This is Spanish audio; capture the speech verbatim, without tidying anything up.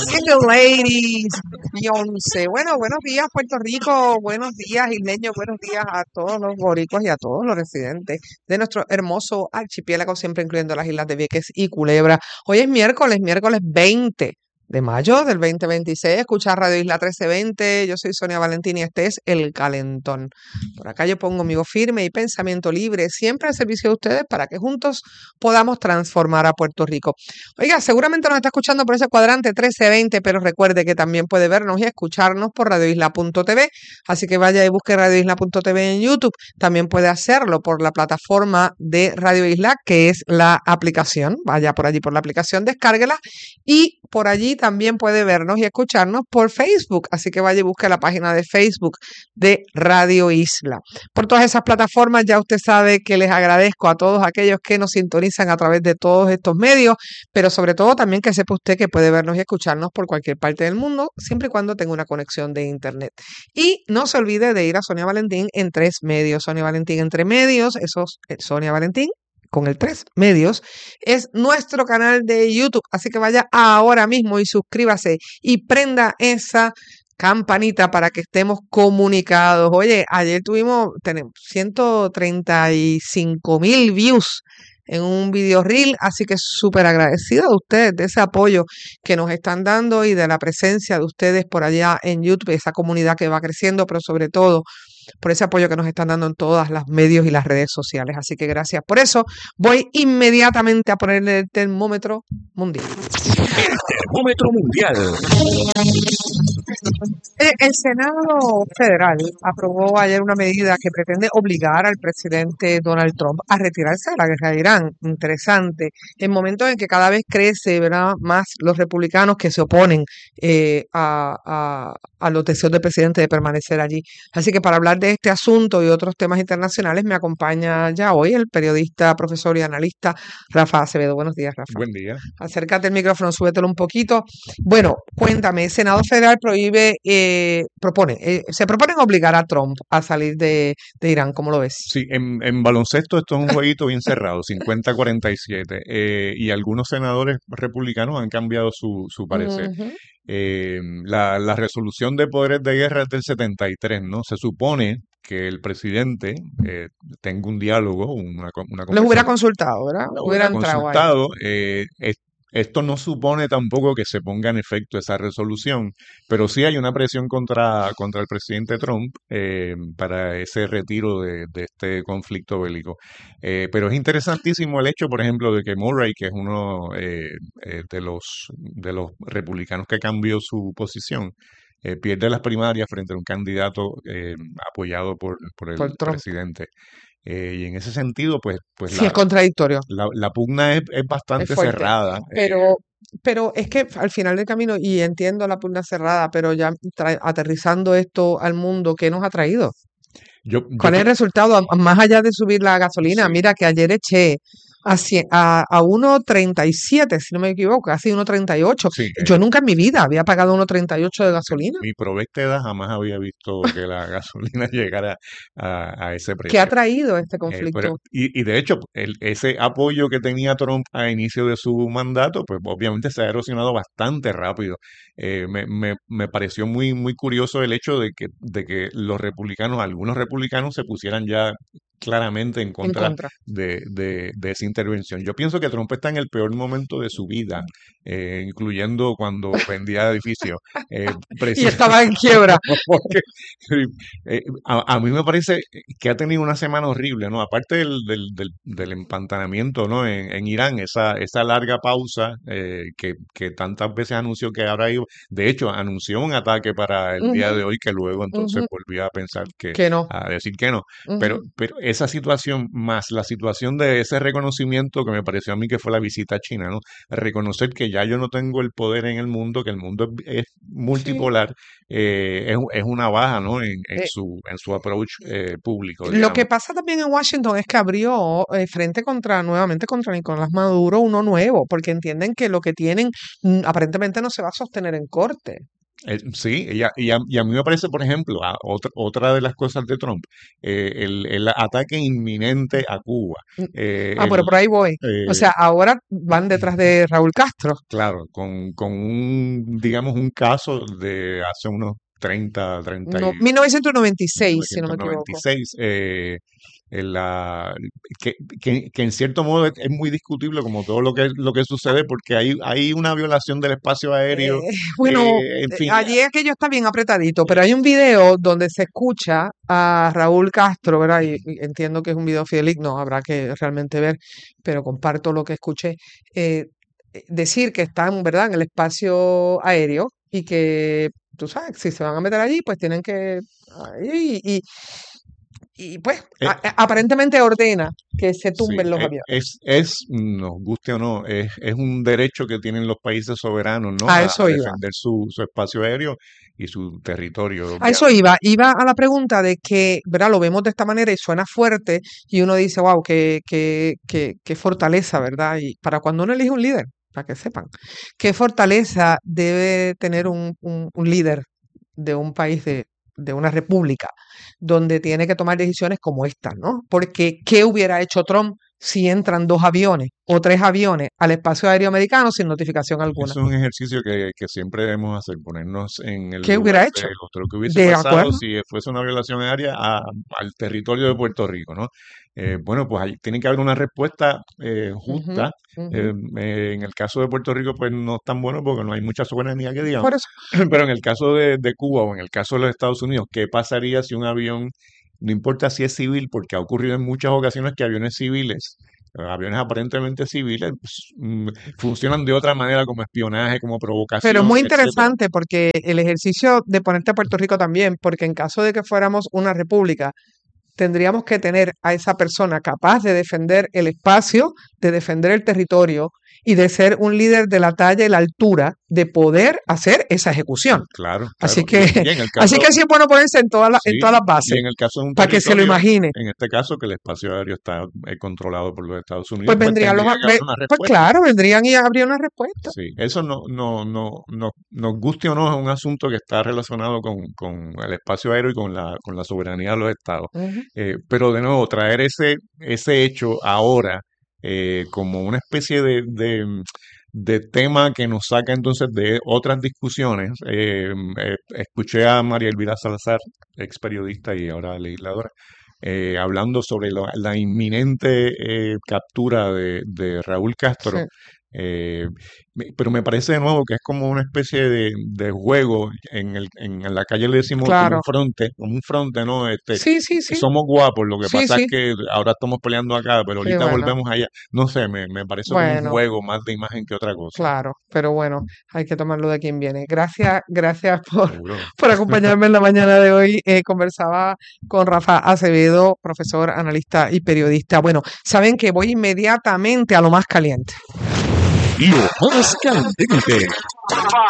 Single ladies, Beyoncé. Bueno, buenos días, Puerto Rico. Buenos días, isleños. Buenos días a todos los boricuas y a todos los residentes de nuestro hermoso archipiélago, siempre incluyendo las islas de Vieques y Culebra. Hoy es miércoles, miércoles veinte de mayo del veinte veintiséis. Escucha Radio Isla trece veinte. Yo soy Sonia Valentín y este es El Calentón. Por acá yo pongo amigo firme y pensamiento libre, siempre al servicio de ustedes para que juntos podamos transformar a Puerto Rico. Oiga, seguramente nos está escuchando por ese cuadrante trece veinte, pero recuerde que también puede vernos y escucharnos por radio isla punto t v. Así que vaya y busque radio isla punto t v en YouTube. También puede hacerlo por la plataforma de Radio Isla, que es la aplicación. Vaya por allí por la aplicación, descárguela y por allí también puede vernos y escucharnos por Facebook. Así que vaya y busque la página de Facebook de Radio Isla. Por todas esas plataformas ya usted sabe que les agradezco a todos aquellos que nos sintonizan a través de todos estos medios, pero sobre todo también que sepa usted que puede vernos y escucharnos por cualquier parte del mundo, siempre y cuando tenga una conexión de internet. Y no se olvide de ir a Sonia Valentín en tres medios. Sonia Valentín entre medios, eso es Sonia Valentín con el tres medios, es nuestro canal de YouTube. Así que vaya ahora mismo y suscríbase y prenda esa campanita para que estemos comunicados. Oye, ayer tuvimos tenemos ciento treinta y cinco mil views en un video reel, así que súper agradecida de ustedes, de ese apoyo que nos están dando y de la presencia de ustedes por allá en YouTube, esa comunidad que va creciendo, pero sobre todo por ese apoyo que nos están dando en todas las medios y las redes sociales. Así que gracias por eso. Voy inmediatamente a ponerle el termómetro mundial. El termómetro mundial. El, el Senado Federal aprobó ayer una medida que pretende obligar al presidente Donald Trump a retirarse de la guerra de Irán. Interesante. En momentos en que cada vez crece, ¿verdad?, más los republicanos que se oponen eh, a, a, a los deseos del presidente de permanecer allí. Así que para hablar de este asunto y otros temas internacionales me acompaña ya hoy el periodista, profesor y analista Rafa Acevedo. Buenos días, Rafa. Buen día. Acércate el micrófono, súbetelo un poquito. Bueno, cuéntame, el Senado Federal prohíbe, eh, propone, eh, se proponen obligar a Trump a salir de, de Irán, ¿cómo lo ves? Sí, en, en baloncesto esto es un jueguito bien cerrado, cincuenta a cuarenta y siete, eh, y algunos senadores republicanos han cambiado su, su parecer. Ujú. Eh, la, la resolución de poderes de guerra es del setenta y tres, ¿no? Se supone que el presidente eh, tenga un diálogo, una, co- una Los hubiera conversación, consultado, ¿verdad? lo Hubiera hubiera entrado ahí. consultado. eh, es- esto no supone tampoco que se ponga en efecto esa resolución, pero sí hay una presión contra, contra el presidente Trump eh, para ese retiro de, de este conflicto bélico. Eh, pero es interesantísimo el hecho, por ejemplo, de que Murray, que es uno eh, eh, de los, de los republicanos que cambió su posición, eh, pierde las primarias frente a un candidato eh, apoyado por, por el Por Trump. presidente. Eh, y en ese sentido, pues, pues Sí, es la, contradictorio, la, la pugna es, es es bastante fuerte. cerrada. eh, Pero, pero es que al final del camino, y entiendo la pugna cerrada, pero ya tra- aterrizando esto al mundo, ¿qué nos ha traído? yo, yo ¿Cuál es el creo, resultado? A- Más allá de subir la gasolina, sí, mira que ayer eché a, cien- a, a uno treinta y siete, si no me equivoco, casi uno treinta y ocho. sí, Yo eh, nunca en mi vida había pagado uno treinta y ocho de en gasolina. mi provecta edad jamás había visto que la gasolina llegara a, a ese ¿Qué ha precio. traído este Eh, pero, conflicto? y, y de hecho, el- ese apoyo que tenía Trump a inicio de su mandato, pues obviamente se ha erosionado bastante rápido. Eh, me, me- me pareció muy, muy curioso el hecho de que, de que los republicanos, algunos republicanos, se pusieran ya claramente en En contra contra. de, de- de esa intervención. Yo pienso que Trump está en el peor momento de su vida, eh, incluyendo cuando vendía edificios. eh, Y preci- estaba en quiebra. porque eh, a, a mí me parece que ha tenido una semana horrible, ¿no? Aparte del, del, del, del empantanamiento, ¿no? En, en Irán, esa, esa larga pausa eh, que, que tantas veces anunció que ahora iba, de hecho, anunció un ataque para el día Ujú, de hoy que luego entonces ujú, volvió a pensar que, que no. a decir que no. Pero, Ujú. pero esa situación, más la situación de ese reconocimiento que me pareció a mí que fue la visita a China, ¿no? Reconocer que ya yo no tengo el poder en el mundo, que el mundo es, es Sí. multipolar, eh, es, es una baja, ¿no? En, en Eh, su, en su approach eh, público, Lo que digamos. pasa también en Washington es que abrió eh, frente contra, nuevamente contra Nicolás Maduro, uno nuevo, porque entienden que lo que tienen mm, aparentemente no se va a sostener en corte. Eh, sí, y a, y a- y a mí me parece, por ejemplo, a- otra, otra de las cosas de Trump, eh, el, el ataque inminente a Cuba. Mm, eh, Ah, pero el, por ahí voy. O eh, sea, ahora van detrás de Raúl Castro. claro, con, con un, digamos, un caso de hace unos treinta, treinta No, y mil novecientos noventa y seis, si no me equivoco. mil novecientos noventa y seis, eh, en la, que, que, que en cierto modo es, es muy discutible como todo lo que, lo que sucede porque hay, hay una violación del espacio aéreo, Eh, bueno, eh, en eh, fin, allí aquello está bien apretadito, pero eh, hay un video donde se escucha a Raúl Castro, ¿verdad? Y, y entiendo que es un video fidedigno, habrá que realmente ver, pero comparto lo que escuché. eh, eh, decir que están, ¿verdad?, en el espacio aéreo y que, tú sabes, si se van a meter allí, pues tienen que... ahí, y, y pues a- eh, a- aparentemente ordena que se sí, tumben los e- aviones. es, es, nos guste o no, es, es un derecho que tienen los países soberanos, ¿no? A A, eso a iba. defender su, su espacio aéreo y su territorio, A eso obviamente. iba, iba a la pregunta de que, ¿verdad? Lo vemos de esta manera y suena fuerte y uno dice, wow, qué, qué, qué, qué fortaleza, ¿verdad? Y para cuando uno elige un líder, para que sepan, qué fortaleza debe tener un, un, un líder de un país, de, de una república, donde tiene que tomar decisiones como esta, ¿no? Porque, ¿qué hubiera hecho Trump si entran dos aviones o tres aviones al espacio aéreo americano sin notificación alguna? Eso es un ejercicio que, que siempre debemos hacer, ponernos en el ¿Qué lugar hubiera de hecho? lo que hubiese De pasado acuerdo. si fuese una violación aérea a- al territorio de Puerto Rico, ¿no? Eh, bueno, pues ahí tiene que haber una respuesta eh, Ujú, justa. ujú. Eh, eh, en el caso de Puerto Rico, pues no es tan bueno porque no hay mucha soberanía que digamos, Por eso. pero en el caso de, de Cuba o en el caso de los Estados Unidos, ¿qué pasaría si un avión, no importa si es civil, porque ha ocurrido en muchas ocasiones que aviones civiles, eh, aviones aparentemente civiles, pues, mm, funcionan de otra manera como espionaje, como Pero es provocación, muy etcétera? interesante porque el ejercicio de ponerte a Puerto Rico también, porque en caso de que fuéramos una república, tendríamos que tener a esa persona capaz de defender el espacio, de defender el territorio y de ser un líder de la talla y la altura de poder hacer esa ejecución. Claro, Así claro. Y, que, y en el así caso, que sí es bueno ponerse en todas las, en sí, todas las y bases, en el caso de un para que se lo territorio, imagine. en este caso que el espacio aéreo está eh, controlado por los Estados Pues Unidos, pues vendrían los, tendría a- que haber ve- una pues respuesta. claro, vendrían y habría una respuesta. Sí, eso no, no, no, no, nos guste o no, es un asunto que está relacionado con, con el espacio aéreo y con la, con la soberanía de los estados. Ujú. Eh, pero de nuevo, traer ese, ese hecho ahora eh, como una especie de, de, mm, de tema que nos saca entonces de otras discusiones. Eh, eh, escuché a María Elvira Salazar, ex periodista y ahora legisladora, eh, hablando sobre lo- la inminente eh, captura de, de Raúl Sí, Castro. eh, me- pero me parece de nuevo que es como una especie de, de juego. En el, en, en la calle le decimos como un claro. fronte, como un fronte, ¿no? Este, Sí, sí, sí. somos guapos, lo que Sí, pasa es sí. que ahora estamos peleando acá, pero Sí, ahorita bueno. volvemos allá. No sé, me, me parece como un Bueno. juego más de imagen que otra cosa. Claro, pero bueno, hay que tomarlo de quien viene. Gracias, gracias por, Seguro. por acompañarme en la mañana de hoy. Eh, conversaba con Rafa Acevedo, profesor, analista y periodista. Bueno, saben que voy inmediatamente a lo más caliente. Lo más candente.